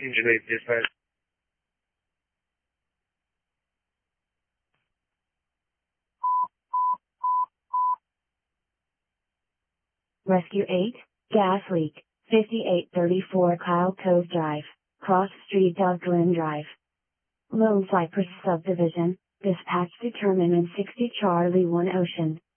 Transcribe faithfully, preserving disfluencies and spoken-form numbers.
Engine eight dispatch. Rescue eight, gas leak, fifty-eight thirty-four Kyle Cove Drive, Cross Street of Glen Drive. Lone Cypress Subdivision, dispatch determinant sixty Charlie one Ocean.